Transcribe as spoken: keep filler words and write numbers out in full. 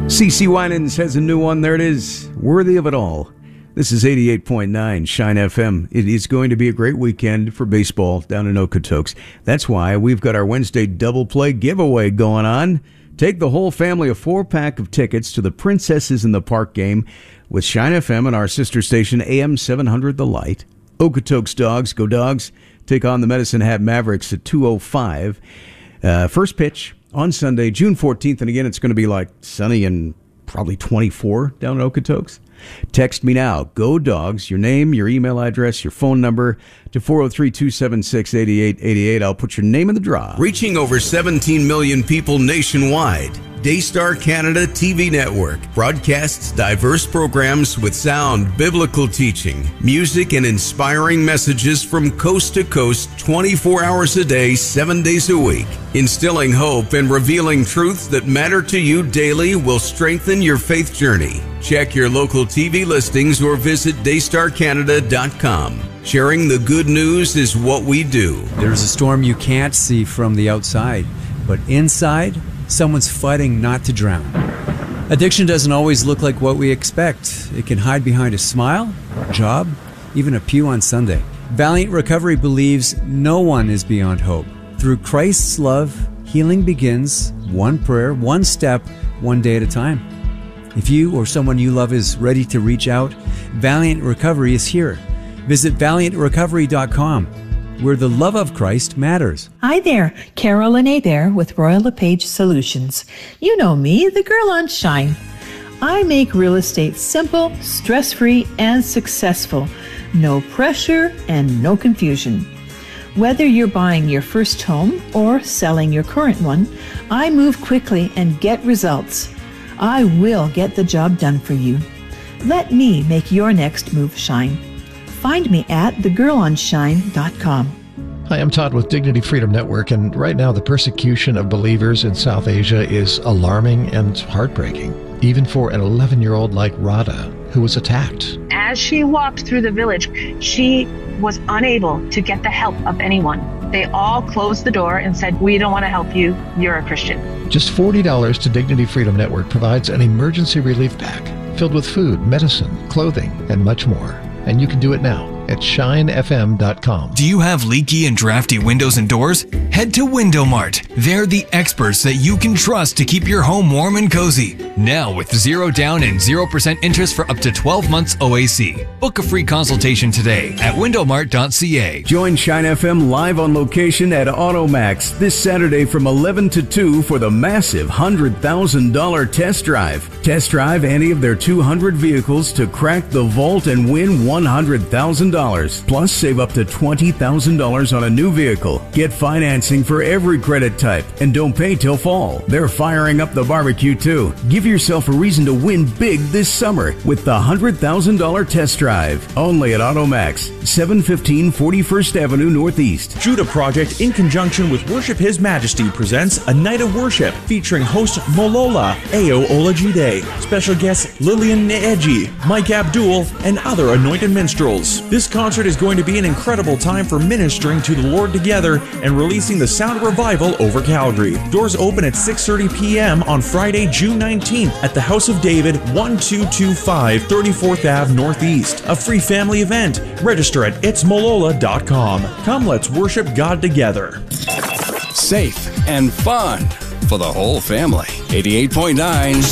CeCe Winans has a new one. There it is. Worthy of it all. This is eighty-eight point nine Shine F M. It is going to be a great weekend for baseball down in Okotoks. That's why we've got our Wednesday double play giveaway going on. Take the whole family a four-pack of tickets to the Princesses in the Park game with Shine F M and our sister station A M seven hundred The Light. Okotoks Dogs, go Dogs, take on the Medicine Hat Mavericks at two oh five. Uh, first pitch on Sunday, June fourteenth, and again, it's going to be like sunny and probably twenty-four down in Okotoks. Text me now, Go Dogs, your name, your email address, your phone number to four oh three, two seven six, eight eight eight eight. I'll put your name in the draw. Reaching over seventeen million people nationwide, Daystar Canada T V Network broadcasts diverse programs with sound biblical teaching, music, and inspiring messages from coast to coast twenty-four hours a day, seven days a week. Instilling hope and revealing truths that matter to you daily will strengthen your faith journey. Check your local T V listings or visit daystar canada dot com. Sharing the good news is what we do. There's a storm you can't see from the outside, but inside, someone's fighting not to drown. Addiction doesn't always look like what we expect. It can hide behind a smile, a job, even a pew on Sunday. Valiant Recovery believes no one is beyond hope. Through Christ's love, healing begins one prayer, one step, one day at a time. If you or someone you love is ready to reach out, Valiant Recovery is here. Visit valiant recovery dot com, where the love of Christ matters. Hi there, Carolyn Hebert with Royal LePage Solutions. You know me, the girl on Shine. I make real estate simple, stress-free, and successful. No pressure and no confusion. Whether you're buying your first home or selling your current one, I move quickly and get results. I will get the job done for you. Let me make your next move shine. Find me at the girl on shine dot com. Hi, I'm Todd with Dignity Freedom Network, and right now the persecution of believers in South Asia is alarming and heartbreaking, even for an eleven-year-old like Radha, who was attacked. As she walked through the village, she was unable to get the help of anyone. They all closed the door and said, "We don't want to help you. You're a Christian." Just forty dollars to Dignity Freedom Network provides an emergency relief pack filled with food, medicine, clothing, and much more. And you can do it now at shine f m dot com. Do you have leaky and drafty windows and doors? Head to Window Mart. They're the experts that you can trust to keep your home warm and cozy. Now with zero down and zero percent interest for up to twelve months O A C. Book a free consultation today at window mart dot c a. Join Shine F M live on location at Automax this Saturday from eleven to two for the massive one hundred thousand dollars test drive. Test drive any of their two hundred vehicles to crack the vault and win one hundred thousand dollars. Plus, save up to twenty thousand dollars on a new vehicle. Get financing for every credit type and don't pay till fall. They're firing up the barbecue too. Give yourself a reason to win big this summer with the one hundred thousand dollars test drive. Only at Automax, seven fifteen forty-first Avenue Northeast. Judah Project, in conjunction with Worship His Majesty, presents a night of worship featuring host Molola Ayo Olajide, special guests Lillian Neeji, Mike Abdul, and other anointed minstrels. This concert is going to be an incredible time for ministering to the Lord together and releasing the sound of revival over Calgary. Doors open at six thirty p.m. on Friday, June nineteenth at the House of David, twelve twenty-five thirty-fourth Avenue Northeast. A free family event. Register at its molola dot com. Come, let's worship God together. Safe and fun for the whole family. eighty-eight point nine